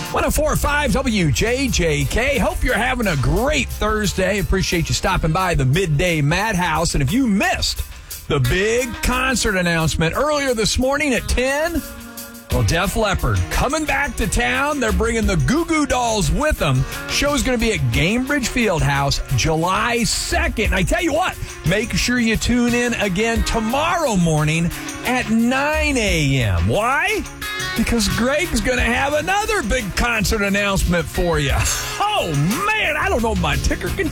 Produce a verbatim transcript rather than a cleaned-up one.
one oh four point five W J J K. Hope you're having a great Thursday. Appreciate you stopping by the Midday Madhouse. And if you missed the big concert announcement earlier this morning at ten, well, Def Leppard coming back to town. They're bringing the Goo Goo Dolls with them. Show's going to be at Gainbridge Fieldhouse July second. And I tell you what, make sure you tune in again tomorrow morning at nine a.m. Why? Because Greg's going to have another big concert announcement for you. Oh, man, I don't know if my ticker can